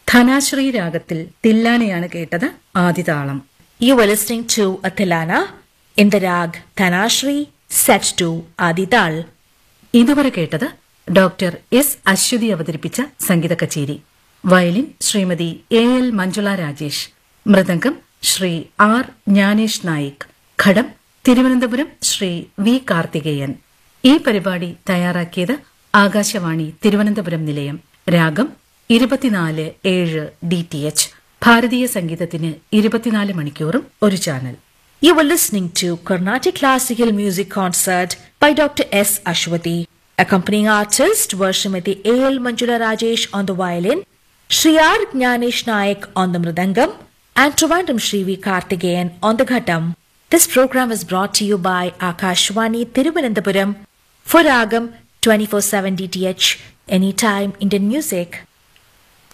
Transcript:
ധനാശ്രീ രാഗത്തിൽ തില്ലാനയാണ് കേട്ടത്. ആദിതാളം. You were listening to a Tilana in the rag Dhanashri set to Adital. ഇതുവരെ കേട്ടത് doctor S Aswathy അവതരിപ്പിച്ച സംഗീത കച്ചേരി. Violin Shrimati L Manjula Rajesh, mridangam Shri R Gyanesh Naik, ഘടം തിരുവനന്തപുരം ശ്രീ വി കാർത്തികേയൻ. ഈ പരിപാടി തയ്യാറാക്കിയത് ആകാശവാണി തിരുവനന്തപുരം നിലയം. രാഗം 24/7 DTH. ഭാരതീയ സംഗീതത്തിന് 24 മണിക്കൂറും ഒരു channel. You were listening to Carnatic Classical Music Concert by Dr. S. Ashwati. Accompanying artist were Srimati A.L. Manjula Rajesh on the violin, Sri R. Jnanesh Naik on the mridangam, and Trivandrum Sri V. Karthikeyan on the ghatam. This program is brought to you by Akashwani Thiruvananthapuram for Ragam 24/7 DTH, anytime Indian music.